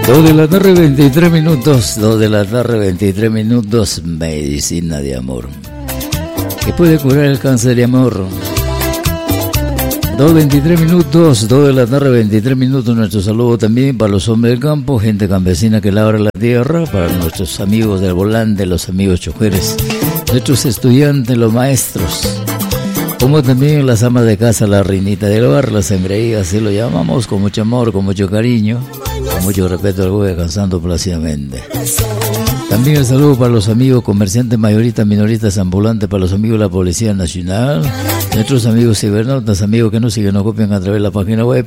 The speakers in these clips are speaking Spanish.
2 de la tarde, 23 minutos. 2 de la tarde, 23 minutos. Medicina de amor, que puede curar el cáncer de amor. 2:23 minutos, 2 de la tarde, 23 minutos. Nuestro saludo también para los hombres del campo, gente campesina que labra la tierra, para nuestros amigos del volante, los amigos choferes, nuestros estudiantes, los maestros, como también las amas de casa, la reinita del hogar, las engreídas, así lo llamamos, con mucho amor, con mucho cariño, con mucho respeto al voy descansando plácidamente. También el saludo para los amigos comerciantes, mayoristas, minoristas, ambulantes, para los amigos de la Policía Nacional, nuestros amigos cibernautas, amigos que nos siguen, nos copian a través de la página web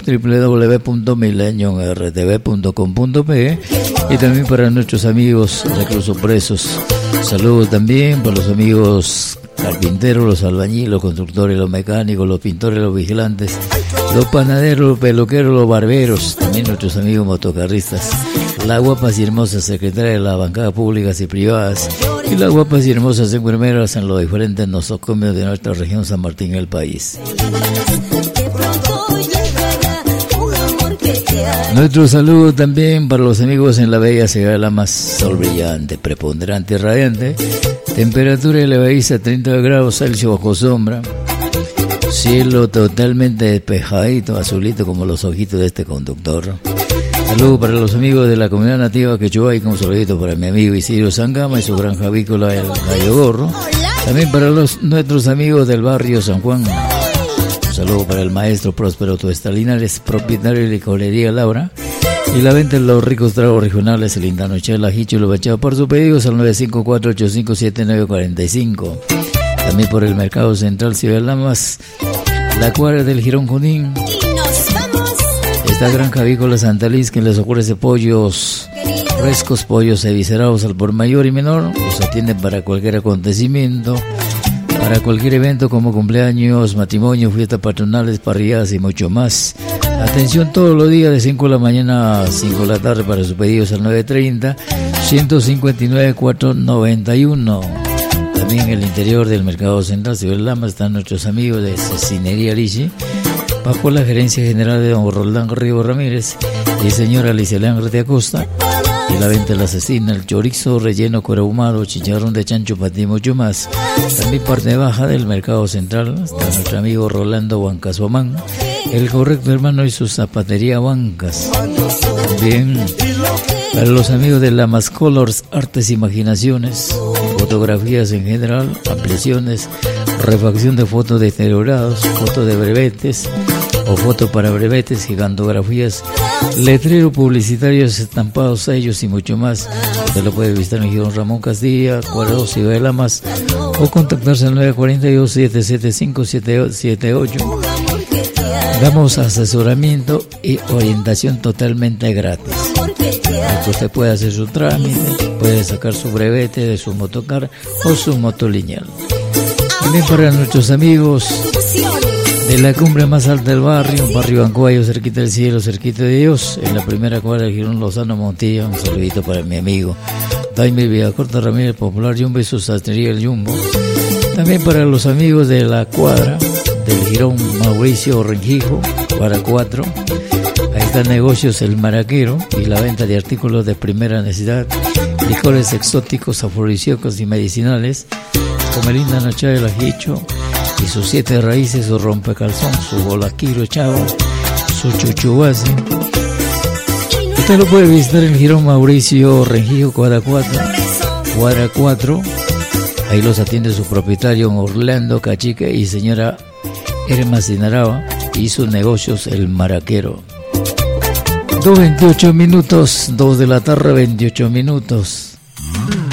www.milenionrtv.com.pe, y también para nuestros amigos reclusos presos. Saludos también para los amigos carpinteros, los albañiles, los constructores, los mecánicos, los pintores, los vigilantes, los panaderos, los peluqueros, los barberos, también nuestros amigos motocarristas, las guapas y hermosas secretarias de las bancadas públicas y privadas, y las guapas y hermosas enfermeras en los diferentes nosocomios de nuestra región San Martín, el país. Nuestro saludo también para los amigos en la bella ciudad de La Más, sol brillante, preponderante y radiante, temperatura elevadiza 30 grados Celsius bajo sombra, cielo totalmente despejadito, azulito como los ojitos de este conductor. Saludos para los amigos de la comunidad nativa quechua, y con un saludito para mi amigo Isidro Sangama y su granja avícola El Gallo Gorro. También para nuestros amigos del barrio San Juan. Un saludo para el maestro Próspero Tuesta Linares, propietario de licorería Laura, y la venta de los ricos tragos regionales, el Lindano Chela, Hicho y lo bachado por sus pedidos al 954-857945. También por el Mercado Central Ciudad de Lamas, la cuadra del Girón Junín. Esta granja avícola Santa Liz, que les ofrece pollos frescos, pollos eviscerados al por mayor y menor. Los atienden para cualquier acontecimiento, para cualquier evento como cumpleaños, matrimonios, fiestas patronales, parrilladas y mucho más. Atención todos los días de 5 de la mañana a 5 de la tarde para sus pedidos al 930-159-491. También en el interior del Mercado Central Ciudad de Lamas están nuestros amigos de Cecinería Lichi, bajo la gerencia general de don Roldán Río Ramírez y señora Alicia Leandro de Acosta, y la venta de la cecina, el chorizo relleno, cuero ahumado, chicharrón de chancho, patí y mucho más. También parte baja del Mercado Central está nuestro amigo Rolando Huancas Omán, el correcto hermano y su zapatería Huancas. Bien, para los amigos de Lamas Colors, artes e imaginaciones, fotografías en general, ampliaciones, refacción de fotos deteriorados, fotos de brevetes o fotos para brevetes, gigantografías, letreros publicitarios, estampados, sellos y mucho más. Usted lo puede visitar en Girón Ramón Castilla, cuadra 2, Ciudad de Lamas, o contactarse al 942-775-778. Damos asesoramiento y orientación totalmente gratis. Aunque usted puede hacer su trámite, puede sacar su brevete de su motocar o su motolineal. También para nuestros amigos de la cumbre más alta del barrio Ancuayo, cerquita del cielo, cerquita de Dios, en la primera cuadra del Girón Lozano Montilla. Un saludito para mi amigo Daimir Villacorta Ramírez, Popular Jumbo y su sastrería El Jumbo. También para los amigos de la cuadra del Girón Mauricio Renjijo, cuadra 4. Ahí están negocios El Maraquero y la venta de artículos de primera necesidad, licores exóticos, afrodisíacos y medicinales, como el Lindano Chela, el Ajicho y sus 7 raíces, su rompecalzón, su bolaquiro chavo, su chuchubase. Usted lo puede visitar en el Girón Mauricio Renjijo, cuadra 4. Ahí los atiende su propietario Orlando Cachique y señora Herma Sinaraba, y sus negocios El Maraquero. 2:28 minutos, 2 de la tarde, 28 minutos.